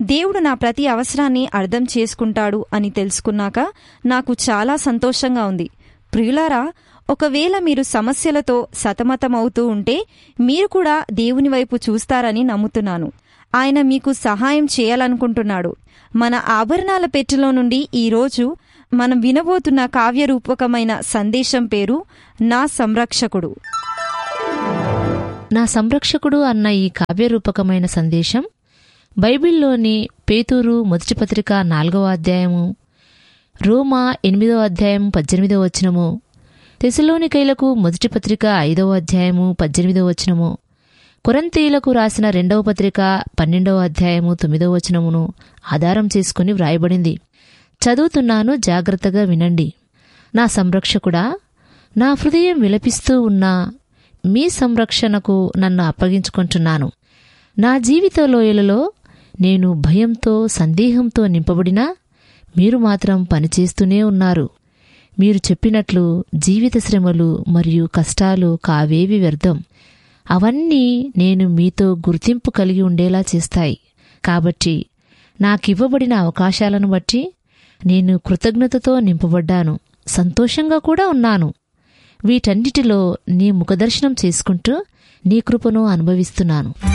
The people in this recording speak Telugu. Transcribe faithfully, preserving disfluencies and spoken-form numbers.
దేవుడు నా ప్రతి అవసరాన్ని అర్థం చేసుకుంటాడు అని తెలుసుకున్నాక నాకు చాలా సంతోషంగా ఉంది. ప్రియులారా, ఒకవేళ మీరు సమస్యలతో సతమతమవుతూ ఉంటే మీరు కూడా దేవుని వైపు చూస్తారని నమ్ముతున్నాను. ఆయన మీకు సహాయం చేయాలనుకుంటున్నాడు. మన ఆభరణాల పెట్టెలో నుండి ఈరోజు మనం వినబోతున్న కావ్యరూపకమైన సందేశం పేరు నా సంరక్షకుడు. నా సంరక్షకుడు అన్న ఈ కావ్యరూపకమైన సందేశం బైబిల్లోని పేతురు మొదటి పత్రిక నాలుగవ అధ్యాయము, రోమా ఎనిమిదవ అధ్యాయం పద్దెనిమిదవ వచనము, తెసలోనికైలకు మొదటి పత్రిక ఐదవ అధ్యాయము పద్దెనిమిదవ వచనము, కొరింథీయులకు రాసిన రెండవ పత్రిక పన్నెండవ అధ్యాయము తొమ్మిదవ వచనమును ఆధారం చేసుకుని వ్రాయబడింది. చదువుతున్నాను, జాగ్రత్తగా వినండి. నా సంరక్షకుడా, నా హృదయం విలపిస్తూ ఉన్నా మీ సంరక్షణకు నన్ను అప్పగించుకుంటున్నాను. నా జీవిత లోయలలో నేను భయంతో సందేహంతో నింపబడినా మీరు మాత్రం పనిచేస్తూనే ఉన్నారు. మీరు చెప్పినట్లు జీవిత శ్రమలు మరియు కష్టాలు కావేవి వ్యర్థం. అవన్నీ నేను మీతో గుర్తింపు కలిగి ఉండేలా చేస్తాయి. కాబట్టి నాకివ్వబడిన అవకాశాలను బట్టి నేను కృతజ్ఞతతో నింపబడ్డాను, సంతోషంగా కూడా ఉన్నాను. వీటన్నిటిలో నీ ముఖదర్శనం చేసుకుంటూ నీ కృపను అనుభవిస్తున్నాను.